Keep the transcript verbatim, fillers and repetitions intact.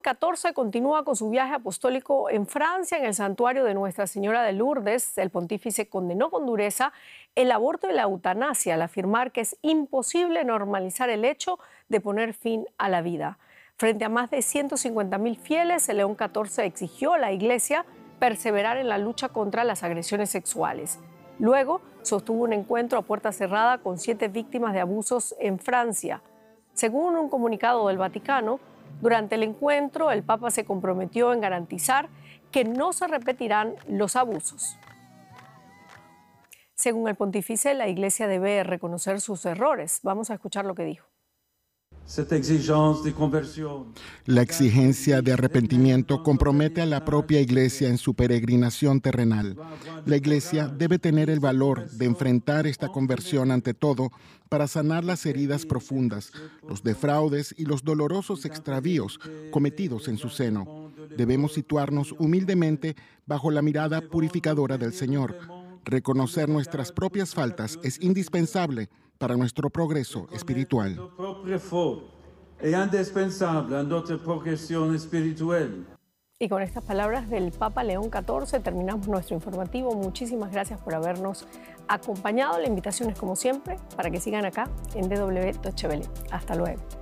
catorce continúa con su viaje apostólico en Francia, en el santuario de Nuestra Señora de Lourdes. El pontífice condenó con dureza el aborto y la eutanasia al afirmar que es imposible normalizar el hecho de poner fin a la vida. Frente a más de ciento cincuenta mil fieles, el León catorce exigió a la Iglesia perseverar en la lucha contra las agresiones sexuales. Luego sostuvo un encuentro a puerta cerrada con siete víctimas de abusos en Francia. Según un comunicado del Vaticano, durante el encuentro, el Papa se comprometió en garantizar que no se repetirán los abusos. Según el pontífice, la Iglesia debe reconocer sus errores. Vamos a escuchar lo que dijo. La exigencia de arrepentimiento compromete a la propia Iglesia en su peregrinación terrenal. La Iglesia debe tener el valor de enfrentar esta conversión ante todo para sanar las heridas profundas, los defraudes y los dolorosos extravíos cometidos en su seno. Debemos situarnos humildemente bajo la mirada purificadora del Señor. Reconocer nuestras propias faltas es indispensable para nuestro progreso espiritual. Y con estas palabras del Papa León catorce terminamos nuestro informativo. Muchísimas gracias por habernos acompañado. La invitación es como siempre para que sigan acá en D W Deutsche Welle. Hasta luego.